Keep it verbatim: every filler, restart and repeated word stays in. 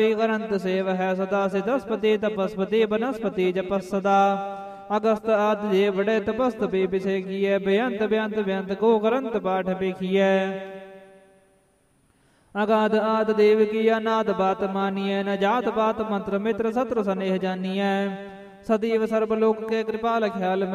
करंत save है सदा सिद्धस्पति तपस्पति बनस्पति जपस सदा अगस्त आदि देव बड़े तपस्त पे पिछे किए बेअंत बेअंत बेअंत को करंत पाठ पेखिए अगाध आद देव की अनाद बात मानिए न जात पात मंत्र मित्र शत्रु स्नेह जानिए सदैव सर्वलोक के कृपाल ख्याल